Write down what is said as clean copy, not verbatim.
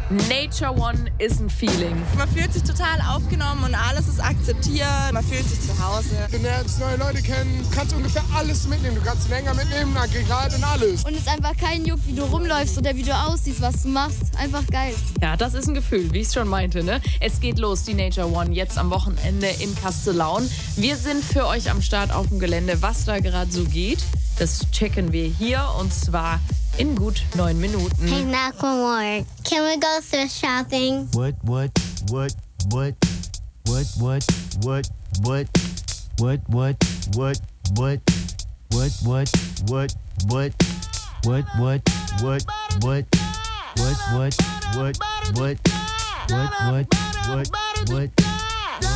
Nature One ist ein Feeling. Man fühlt sich total aufgenommen und alles ist akzeptiert. Man fühlt sich zu Hause. Du lernst neue Leute kennen, kannst ungefähr alles mitnehmen. Du kannst länger mitnehmen, Aggregat und alles. Und es ist einfach kein Juck, wie du rumläufst oder wie du aussiehst, was du machst. Einfach geil. Ja, das ist ein Gefühl, wie ich es schon meinte, ne? Es geht los, die Nature One, jetzt am Wochenende in Castellaun. Wir sind für euch am Start auf dem Gelände. Was da gerade so geht, das checken wir hier und zwar in gut 9 Minuten. Hey, knock on wood. Can we go thrift shopping? What?